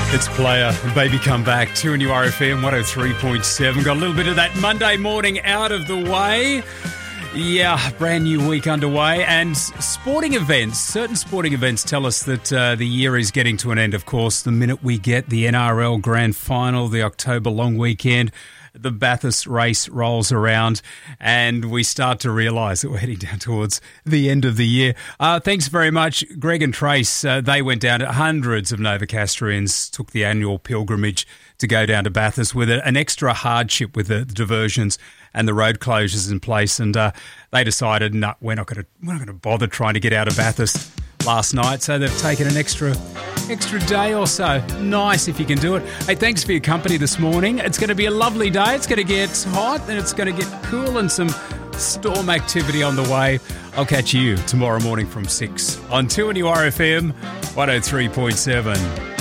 It's Player, Baby Come Back, 2 and RFM 103.7. Got a little bit of that Monday morning out of the way. Yeah, brand new week underway. And sporting events, certain sporting events tell us that the year is getting to an end, of course. The minute we get the NRL Grand Final, the October long weekend, the Bathurst race rolls around and we start to realise that we're heading down towards the end of the year. Thanks very much, Greg and Trace. They went down. Hundreds of Novocastrians took the annual pilgrimage to go down to Bathurst with an extra hardship with the diversions and the road closures in place. And they decided, no, we're not going to bother trying to get out of Bathurst last night. So they've taken an extra day or so. Nice if you can do it. Hey, thanks for your company this morning. It's going to be a lovely day. It's going to get hot and it's going to get cool and some storm activity on the way. I'll catch you tomorrow morning from 6 on 2 and RFM 103.7.